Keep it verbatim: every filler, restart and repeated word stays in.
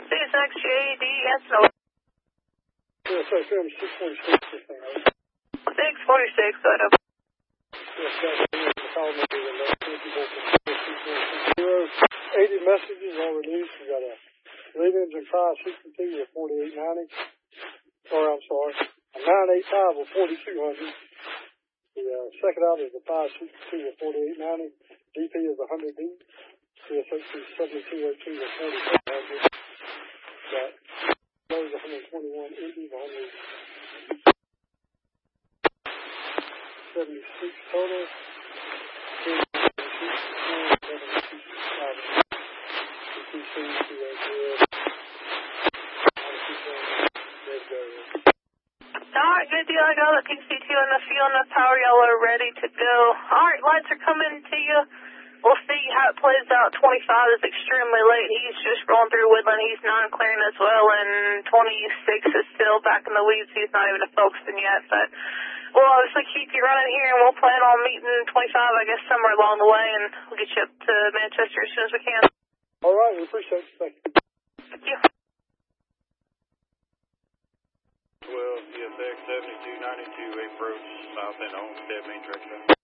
C S X J D S O. Yes, sir, film six forty-six, this thing, over. six forty-six, right up. Yes, sir, the call me to the left, eighty messages on release. We got a lead engine five sixty-two with forty-eight ninety. Or, I'm sorry, a nine eighty-five with forty-two hundred. The uh, second out is a five sixty-two with forty-eight ninety. D P is one hundred D. C S X is seventy-two oh two with forty-seven hundred. Got those one hundred twenty-one Indies, one hundred seventy-six total. Alright, good deal. I got the P C two and the fuel and the power. Y'all are ready to go. Alright, lights are coming to you. We'll see how it plays out. twenty-five is extremely late. He's just rolling through Woodland. He's non-clearing as well, and twenty-six is still back in the weeds. He's not even focusing yet, but we'll obviously keep you running here, and we'll plan on meeting twenty-five, I guess, somewhere along the way, and we'll get you up to Manchester as soon as we can. All right, we appreciate it. Thank you. Thank you. twelve C S X seventy-two ninety-two approach south end Homestead main track.